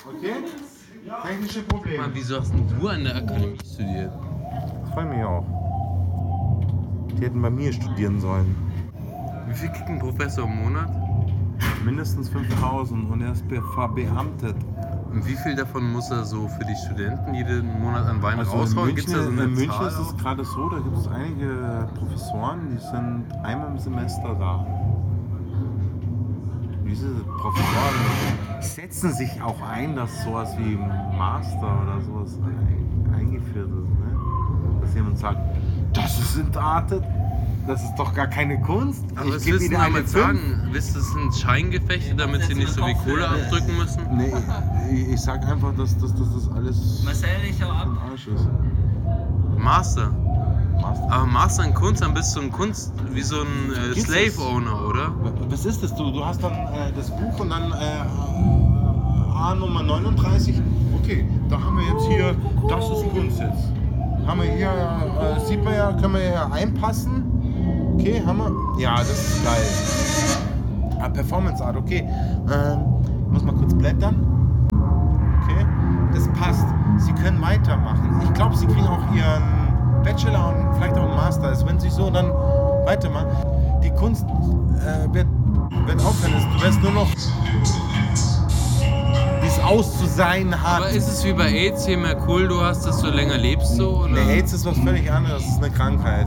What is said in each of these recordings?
Okay? Technische Probleme. Mann, wieso hast denn du an der Akademie studiert? Das freut mich auch. Die hätten bei mir studieren sollen. Wie viel kriegt ein Professor im Monat? Mindestens 5.000 und er ist verbeamtet. Und wie viel davon muss er so für die Studenten jeden Monat an Wein Also raushauen? in Gibt's da so eine München Zahl ist es auch? gerade so, da gibt es einige Professoren, die sind einmal im Semester da. Diese Professoren setzen sich auch ein, dass sowas wie Master oder sowas eingeführt ist. Ne? Dass jemand sagt, das ist entartet, das ist doch gar keine Kunst. Aber Ich was gebe willst du Ihnen eine damit 5. sagen? Wisst ihr, das sind Scheingefechte, damit sie nicht so wie Kohle abdrücken müssen? Nee, ich sag einfach, dass das alles Marcel, ich hau ab. im Arsch ist. Master. Master. Aber Master in Kunst, dann bist du ein Kunst wie so ein Gibt's das? Slave-Owner, oder? Was ist das? Du hast dann das Buch und dann A Nummer 39. Okay, da haben wir jetzt hier, das ist Kunst jetzt. Haben wir hier, sieht man ja, können wir hier einpassen. Okay, haben wir. Ja, das ist geil. Performance Art, okay. Muss mal kurz blättern. Okay, das passt. Sie können weitermachen. Ich glaube, Sie kriegen auch Ihren Bachelor und vielleicht auch einen Master. Also wenn Sie so dann weitermachen. Die Kunst wird aufhören. Du wirst nur noch, wie es auszusein hat. Aber ist es wie bei AIDS, je mehr Kohl du hast, desto länger lebst du? Oder? Nee, AIDS ist was völlig anderes. Das ist eine Krankheit.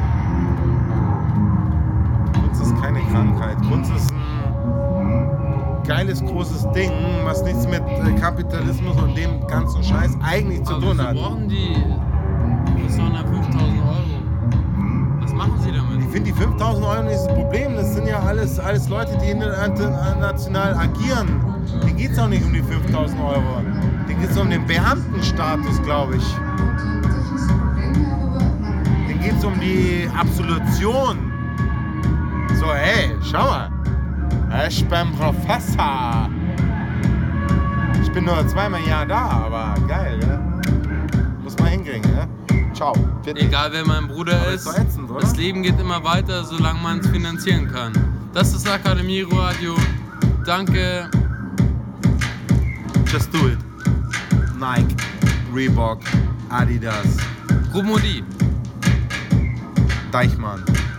Kunst ist keine Krankheit. Kunst ist ein geiles, großes Ding, was nichts mit Kapitalismus und dem ganzen Scheiß eigentlich zu tun hat. Brauchen die 5.000 Euro? Was machen sie damit? Ich finde die 5.000 Euro nicht das Problem. Das sind ja alles Leute, die international agieren. Denen geht es auch nicht um die 5.000 Euro. Denen geht es um den Beamtenstatus, glaube ich. Denen geht es um die Absolution. So, hey, schau mal. Ich bin Professor. Ich bin nur 2-mal im Jahr da, aber geil, ne? Muss man hinkriegen, ne? Ciao. Egal wer mein Bruder Aber ist, ist doch ätzend, oder? das Leben geht immer weiter, solange man es finanzieren kann. Das ist Akademie Radio. Danke. Just do it. Nike, Reebok, Adidas, Rumodi. Deichmann.